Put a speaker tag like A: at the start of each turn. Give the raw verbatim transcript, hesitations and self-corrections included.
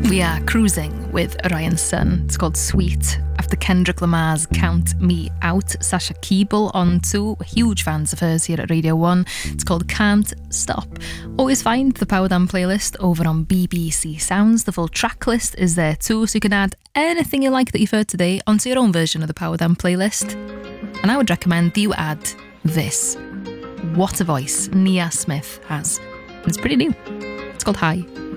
A: We are cruising with Orion Sun. It's called Sweet, after Kendrick Lamar's Count Me Out. Sasha Keeble on too. We're huge fans of hers here at Radio one. It's called Can't Stop. Always find the Power Down playlist over on B B C Sounds. The full track list is there too, so you can add anything you like that you've heard today onto your own version of the Power Down playlist. And I would recommend that you add this. What a voice Nia Smith has. It's pretty new. It's called High.